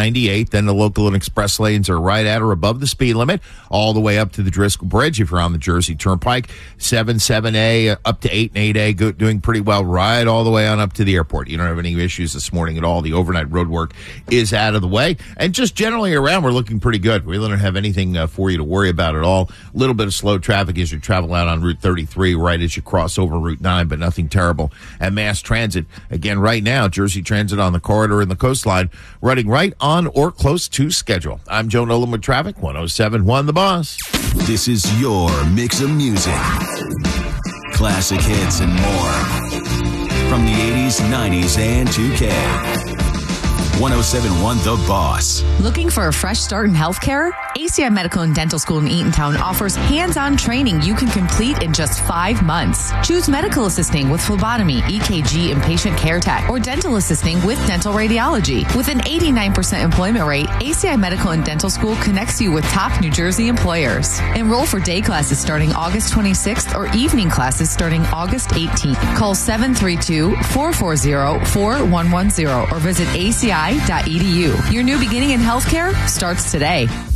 98. Then the local and express lanes are right at or above the speed limit, all the way up to the Driscoll Bridge if you're on the Jersey Turnpike. 7A up to 8 and 8A doing pretty well right all the way on up to the airport. You don't have any issues this morning at all. The overnight road work is out of the way. And just generally around, we're looking pretty good. We don't have anything for you to worry about at all. A little bit of slow traffic as you travel out on Route 33 right as you cross over Route 9, but nothing terrible. And mass transit, again, right now, Jersey Transit on the corridor and the coastline, running right on or close to schedule. I'm Joe Nolan with traffic, 107.1 The Boss. This is your mix of music, classic hits, and more from the 80s, 90s, and 2K. 107.1 The Boss. Looking for a fresh start in healthcare? ACI Medical and Dental School in Eatontown offers hands-on training you can complete in just 5 months. Choose medical assisting with phlebotomy, EKG, and patient care tech, or dental assisting with dental radiology. With an 89% employment rate, ACI Medical and Dental School connects you with top New Jersey employers. Enroll for day classes starting August 26th or evening classes starting August 18th. Call 732-440-4110 or visit ACI.edu. Your new beginning in healthcare starts today.